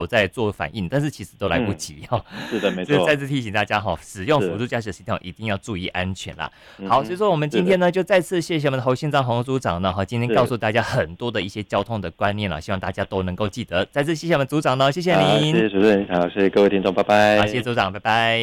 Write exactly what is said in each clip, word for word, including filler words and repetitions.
有在做反应，但是其实都来不及哈、 嗯。是的，没错。 所以再次提醒大家哈，使用辅助驾驶系统一定要注意安全啦。好， 嗯、 所以说我们今天呢就再次谢谢我们的侯信章侯组长呢，哈，今天告诉大家很多的一些交通的观念了，希望大家都能够记得。再次谢谢我们组长呢，谢谢您。 谢谢主持人，好，谢谢各位听众，拜拜。 好，谢谢组长，拜拜。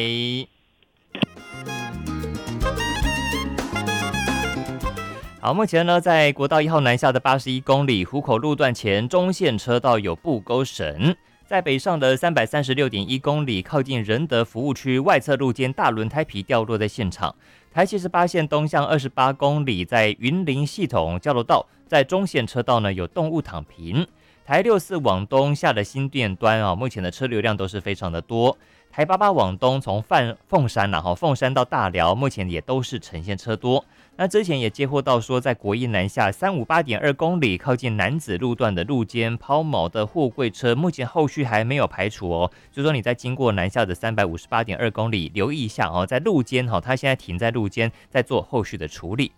好，目前呢，在国道一号南下的八十一公里湖口路段前中线车道有布沟绳，在北上的三百三十六点一公里靠近仁德服务区外侧路肩大轮胎皮掉落在现场。台七十八线东向二十八公里，在云林系统交流道，在中线车道呢有动物躺平。台六四往东下的新店端啊，目前的车流量都是非常的多。台八八往东从凤山啊，凤山到大寮，目前也都是呈现车多。那之前也接获到说，在国一南下三五八点二公里，靠近楠梓路段的路肩抛锚的货柜车，目前后续还没有排除哦。就说你在经过南下的三百五十八点二公里，留意一下哦，在路肩哈，它现在停在路肩，在做后续的处理。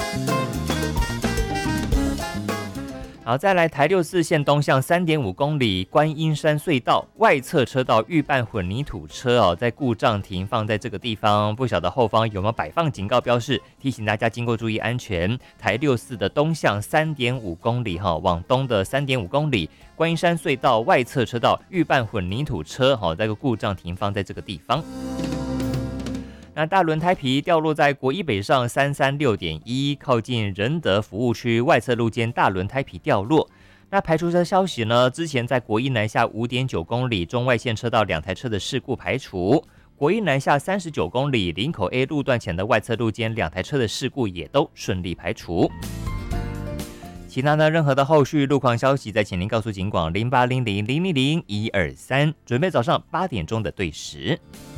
好，再来台六四线东向三点五公里观音山隧道外侧车道预拌混凝土车哦，在故障停放在这个地方，不晓得后方有没有摆放警告标示，提醒大家经过注意安全。台六四的东向三点五公里哈，往东的三点五公里观音山隧道外侧车道预拌混凝土车好，这个故障停放在这个地方。那大轮胎皮掉落在国一北上三三六点一，靠近仁德服务区外侧路肩大轮胎皮掉落。那排除车消息呢？之前在国一南下五点九公里中外线车道两台车的事故排除，国一南下三十九公里林口 A 路段前的外侧路肩两台车的事故也都顺利排除。其他呢，任何的后续路况消息，再请您告诉警广零八零零零零零一二三，准备早上八点钟的对时。